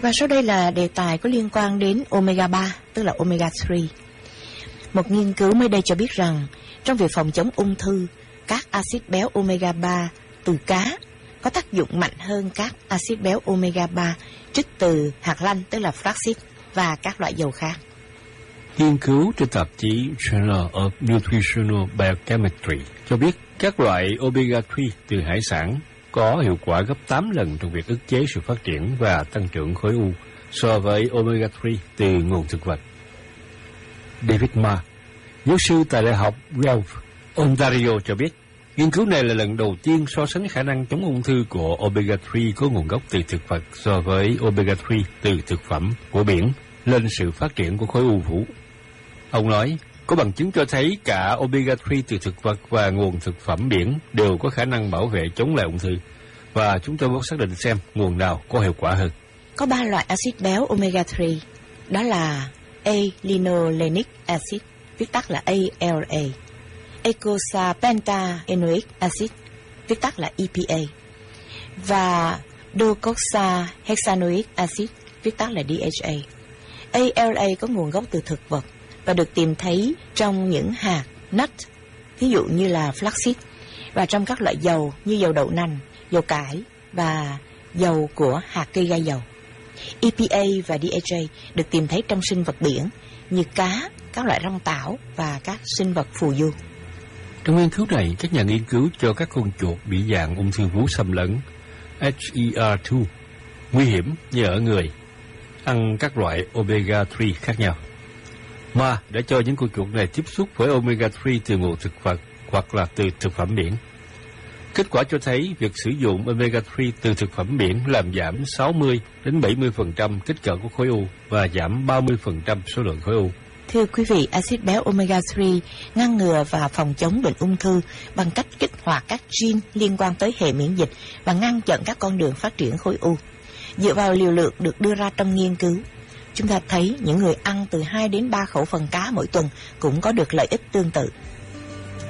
Và sau đây là đề tài có liên quan đến omega 3, tức là omega 3. Một nghiên cứu mới đây cho biết rằng trong việc phòng chống ung thư, các axit béo omega 3 từ cá có tác dụng mạnh hơn các axit béo omega 3 trích từ hạt lanh, tức là flaxseed, và các loại dầu khác. Nghiên cứu trên tạp chí Journal of Nutritional Biochemistry cho biết các loại omega 3 từ hải sản có hiệu quả gấp 8 lần trong việc ức chế sự phát triển và tăng trưởng khối u so với omega 3 từ nguồn thực vật. David Ma, giáo sư tại Đại học Guelph, Ontario cho biết, nghiên cứu này là lần đầu tiên so sánh khả năng chống ung thư của omega 3 có nguồn gốc từ thực vật so với omega 3 từ thực phẩm của biển lên sự phát triển của khối u vú. Ông nói, có bằng chứng cho thấy cả omega 3 từ thực vật và nguồn thực phẩm biển đều có khả năng bảo vệ chống lại ung thư, và chúng tôi muốn xác định xem nguồn nào có hiệu quả hơn. Có 3 loại axit béo omega 3, đó là A-linolenic acid, viết tắt là ALA, eicosapentaenoic acid, viết tắt là EPA, và docosahexaenoic acid, viết tắt là DHA. ALA có nguồn gốc từ thực vật và được tìm thấy trong những hạt nut, ví dụ như là flaxseed, và trong các loại dầu như dầu đậu nành, dầu cải và dầu của hạt cây gai dầu. EPA và DHA được tìm thấy trong sinh vật biển như cá, các loại rong tảo và các sinh vật phù du. Trong nghiên cứu này, các nhà nghiên cứu cho các con chuột bị dạng ung thư vú xâm lấn HER2 nguy hiểm như ở người ăn các loại omega 3 khác nhau. Ma đã cho những con chuột này tiếp xúc với omega 3 từ nguồn thực vật hoặc là từ thực phẩm biển. Kết quả cho thấy việc sử dụng omega 3 từ thực phẩm biển làm giảm 60 đến 70% kích cỡ của khối u và giảm 30% số lượng khối u. Thưa quý vị, axit béo omega 3 ngăn ngừa và phòng chống bệnh ung thư bằng cách kích hoạt các gene liên quan tới hệ miễn dịch và ngăn chặn các con đường phát triển khối u. Dựa vào liều lượng được đưa ra trong nghiên cứu, chúng ta thấy những người ăn từ 2 đến 3 khẩu phần cá mỗi tuần cũng có được lợi ích tương tự.